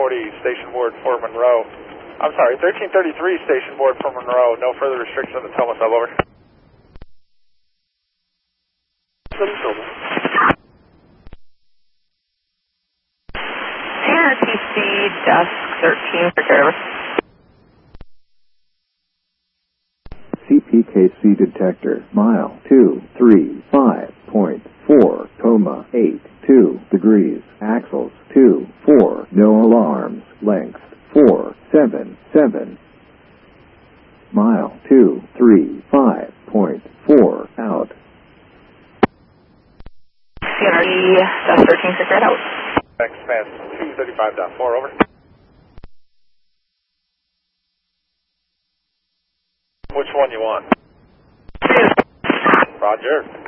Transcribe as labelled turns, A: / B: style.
A: station board for Monroe. I'm sorry, 1333 station board for Monroe. No further restriction on the Toma sub, over.
B: CRTC desk 13 for care, over.
C: CPKC detector, mile 235.4, Toma 82 degrees, axles 24, no alarms, length 477, mile 235.4, out.
B: CRT desk 13 for care, out.
A: Expanse 235.4, over. Which one you want? Roger.